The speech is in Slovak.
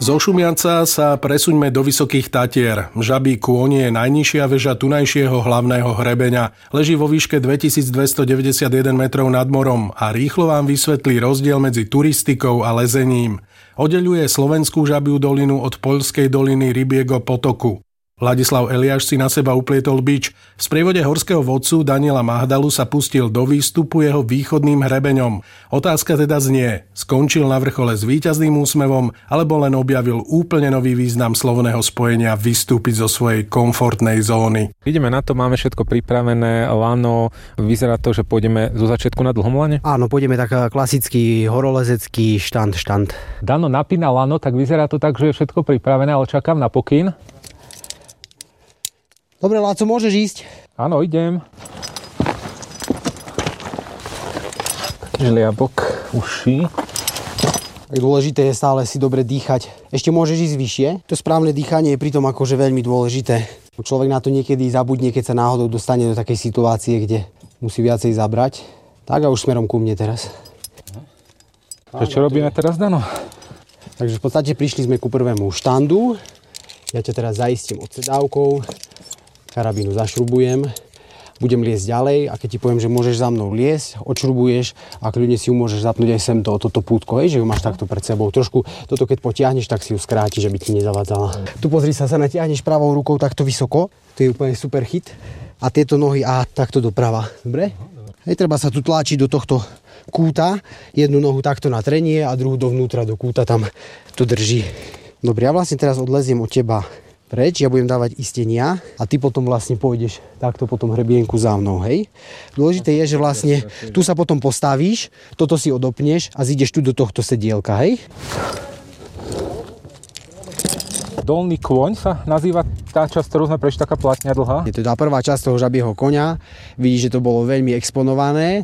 Zo Šumianca sa presuňme do Vysokých Tatier. Žabí kôň je najnižšia väža tunajšieho hlavného hrebeňa. Leží vo výške 2291 metrov nad morom a rýchlo vám vysvetlí rozdiel medzi turistikou a lezením. Oddeľuje slovenskú žabiu dolinu od poľskej doliny Rybiego potoku. Ladislav Eliáš si na seba uplietol bič. V sprievode horského vodcu Daniela Mahdalu sa pustil do výstupu jeho východným hrebeňom. Otázka teda znie, skončil na vrchole s víťazným úsmevom, alebo len objavil úplne nový význam slovného spojenia vystúpiť zo svojej komfortnej zóny. Ideme na to, máme všetko pripravené, lano, vyzerá to, že pôjdeme zo začiatku na dlhom lane? Áno, pôjdeme tak klasický horolezecký štand. Dano napína lano, tak vyzerá to tak, že je všetko pripravené, ale čakám na pokyn. Dobre, Láco, môžeš ísť? Áno, idem. Žliabok, uši. Dôležité je stále si dobre dýchať. Ešte môžeš ísť vyššie. To správne dýchanie je pritom akože veľmi dôležité. Človek na to niekedy zabudne, keď sa náhodou dostane do takej situácie, kde musí viacej zabrať. Tak a už smerom ku mne teraz. Čo robíme teraz, Dano? Takže v podstate prišli sme ku prvému štandu. Ja ťa teraz zaistím odsedávkou. Karabínu zašrubujem, budem liesť ďalej a keď ti poviem, že môžeš za mnou liesť, odšrubuješ a kľudne si ju môžeš zapnúť aj sem toto pútko, že ju máš takto pred sebou. Trošku toto keď potiahneš, tak si ju skrátiš, aby ti nezavadzala. Tu pozri sa natiahneš pravou rukou takto vysoko, to je úplne super hit. A tieto nohy takto doprava, dobre? Treba sa tu tlačiť do tohto kúta, jednu nohu takto na trenie a druhú dovnútra do kúta, tam to drží. Dobre, ja vlastne teraz odleziem od teba preč, ja budem dávať istenia a ty potom vlastne pôjdeš takto po tom hrebienku za mnou, hej? Dôležité je, že vlastne tu sa potom postavíš, toto si odopneš a zídeš tu do tohto sedielka, hej? Dolný kôň sa nazýva tá časť, ktorú sme prešli, taká platňa dlhá. Je to tá prvá časť toho žabieho koňa. Vidíš, že to bolo veľmi exponované.